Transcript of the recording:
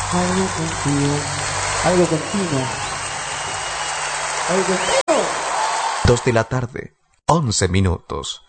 Algo contigo, algo continuo, algo continuo. 2 de la tarde, 11 minutos.